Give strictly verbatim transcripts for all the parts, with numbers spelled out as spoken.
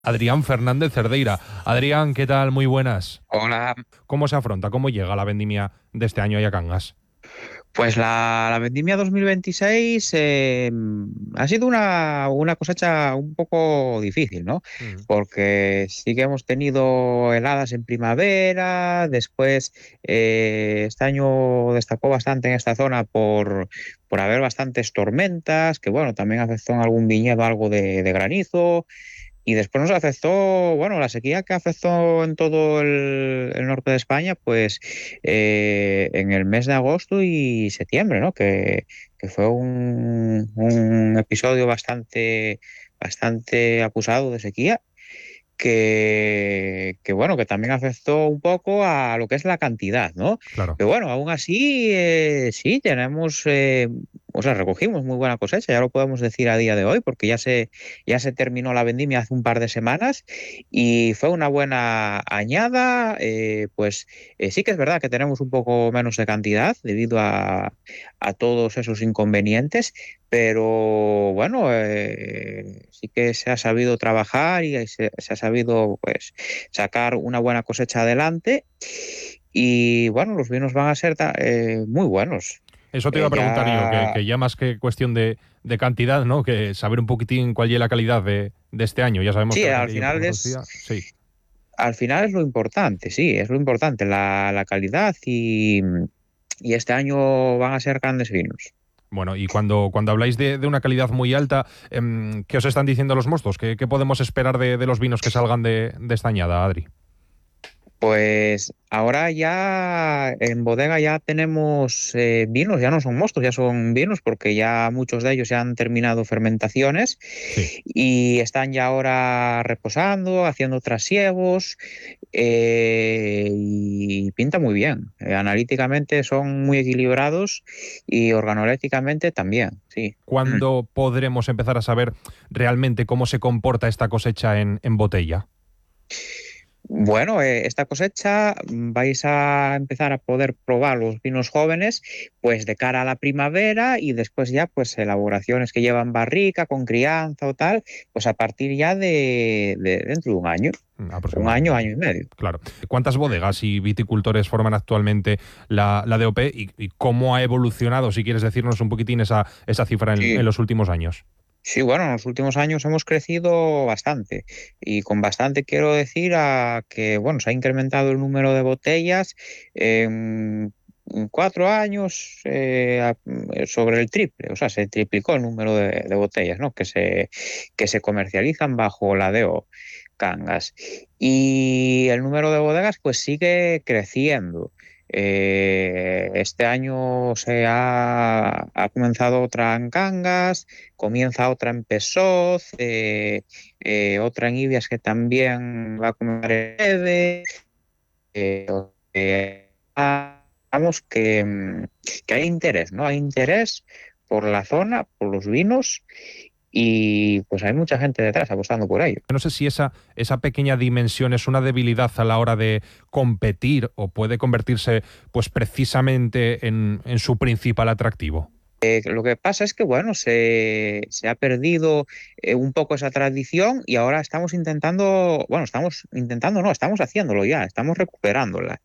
Adrián Fernández Cerdeira. Adrián, ¿qué tal? Muy buenas. Hola. ¿Cómo se afronta? ¿Cómo llega la vendimia de este año a Cangas? Pues la, la vendimia dos mil veintiséis eh, ha sido una, una cosecha un poco difícil, ¿no? Mm. Porque sí que hemos tenido heladas en primavera, después eh, este año destacó bastante en esta zona por, por haber bastantes tormentas, que bueno, también afectó en algún viñedo algo de, de granizo. Y después nos afectó, bueno, la sequía que afectó en todo el, el norte de España, pues eh, en el mes de agosto y septiembre, ¿no? Que, que fue un, un episodio bastante, bastante acusado de sequía. Que, que, bueno, que también afectó un poco a lo que es la cantidad, ¿no? Claro. Pero bueno, aún así, eh, sí, tenemos, eh, o sea, recogimos muy buena cosecha, ya lo podemos decir a día de hoy, porque ya se, ya se terminó la vendimia hace un par de semanas y fue una buena añada. Eh, pues eh, sí que es verdad que tenemos un poco menos de cantidad debido a, a todos esos inconvenientes, pero bueno, eh, sí que se ha sabido trabajar y se, se ha sabido pues sacar una buena cosecha adelante y bueno, los vinos van a ser ta- eh, muy buenos. Eso te iba Eh, a preguntar yo, que, ya, que ya más que cuestión de, de cantidad, ¿no? Que saber un poquitín cuál es la calidad de, de este año. Ya sabemos sí, que la al cantidad es un poco final es, reducida. Sí. al final es lo importante, sí, es lo importante, la, la calidad y, y este año van a ser grandes vinos. Bueno, y cuando, cuando habláis de, de una calidad muy alta, em, ¿qué os están diciendo los mostos? ¿Qué, qué podemos esperar de, de los vinos que salgan de, de esta añada, Adri? Pues ahora ya en bodega ya tenemos eh, vinos, ya no son mostos, ya son vinos porque ya muchos de ellos ya han terminado fermentaciones Sí. y están ya ahora reposando, haciendo trasiegos eh, y pinta muy bien. Eh, analíticamente son muy equilibrados y organolépticamente también, sí. ¿Cuándo podremos empezar a saber realmente cómo se comporta esta cosecha en, en botella? Bueno, eh, esta cosecha mm, vais a empezar a poder probar los vinos jóvenes pues de cara a la primavera y después ya pues elaboraciones que llevan barrica con crianza o tal, pues a partir ya de, de dentro de un año, Mm, un año, aproximadamente. año y medio. Claro. ¿Cuántas bodegas y viticultores forman actualmente la, la D O P y, y cómo ha evolucionado, si quieres decirnos un poquitín esa, esa cifra en, en Sí, los últimos años? sí, bueno, en los últimos años hemos crecido bastante y con bastante quiero decir a que, bueno, se ha incrementado el número de botellas en en cuatro años eh, a- mm, sobre el triple, o sea, se triplicó el número de, de botellas, ¿no? que se, que se comercializan bajo la D O Cangas. Y el número de bodegas pues sigue creciendo. Eh, este año se ha, ha comenzado otra en Cangas, comienza otra en Pesoz, eh, eh, otra en Ibias que también va a comenzar en breve. Eh, eh, vamos que, mm, que hay interés, ¿no? Hay interés por la zona, por los vinos y pues hay mucha gente detrás apostando por ello. No sé si esa, esa pequeña dimensión es una debilidad a la hora de competir o puede convertirse pues precisamente en, en su principal atractivo. Eh, lo que pasa es que, bueno, se, se ha perdido eh, un poco esa tradición y ahora estamos intentando, bueno, estamos intentando, no, estamos haciéndolo ya, estamos recuperándola.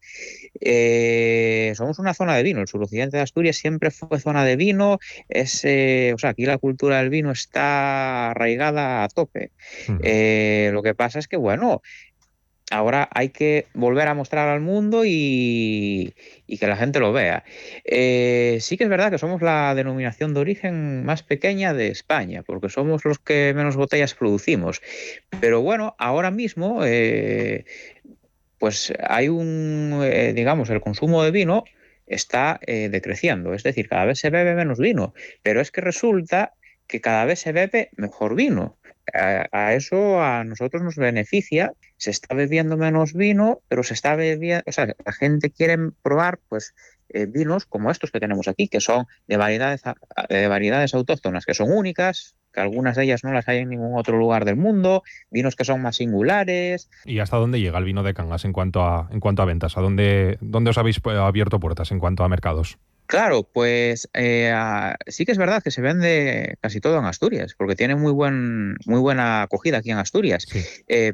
Eh, somos una zona de vino, el suroccidente de Asturias siempre fue zona de vino, es, eh, o sea, aquí la cultura del vino está arraigada a tope. Ujú. Eh, lo que pasa es que, bueno, ahora hay que volver a mostrar al mundo y, y que la gente lo vea. Eh, sí que es verdad que somos la denominación de origen más pequeña de España, porque somos los que menos botellas producimos. Pero bueno, ahora mismo, eh, pues hay un, eh, digamos, el consumo de vino está eh, decreciendo, es decir, cada vez se bebe menos vino, pero es que resulta que cada vez se bebe mejor vino. A, a eso a nosotros nos beneficia, se está bebiendo menos vino, pero se está bebiendo, o sea, la gente quiere probar pues eh, vinos como estos que tenemos aquí, que son de variedades, de variedades autóctonas, que son únicas, que algunas de ellas no las hay en ningún otro lugar del mundo, vinos que son más singulares. ¿Y hasta dónde llega el vino de Cangas en cuanto a, en cuanto a ventas? ¿A dónde, dónde os habéis eh, abierto puertas en cuanto a mercados? Claro, pues eh, ah, sí que es verdad que se vende casi todo en Asturias, porque tiene muy buen, muy buena acogida aquí en Asturias. Sí. Eh,